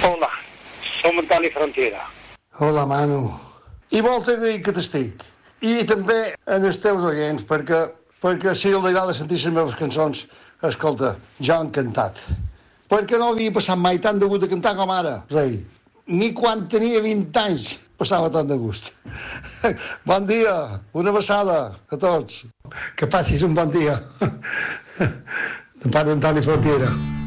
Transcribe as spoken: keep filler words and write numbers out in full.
Hola, som Antoni Frontera. Hola, Manu. I molt agraït que t'estic. I també en els teus oients, perquè, perquè si els agrada sentir les meves cançons, escolta, jo encantat. Perquè no havia passat mai tant de gust de cantar com ara, rei. Ni quan tenia vint anys passava tant de gust. Bon dia, una abraçada a tots. Que passis un bon dia. De part d'Antoni Frontera.